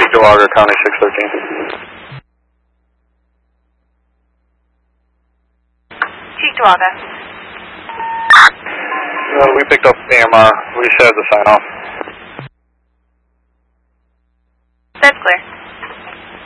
Cheektowaga, County 613. Cheektowaga. We picked up AMR. We should have the sign off. That's clear.